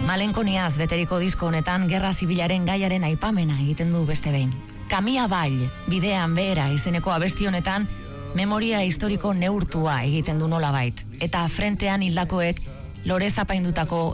Malenkoniaz beteriko disko honetan gerra zibilaren gaiaren aipamena egiten du beste behin. Kamia Ball, bidean behera izeneko abesti honetan, memoria historiko neurtua egiten du nolabait. Eta frentean hildakoek lorez apaindutako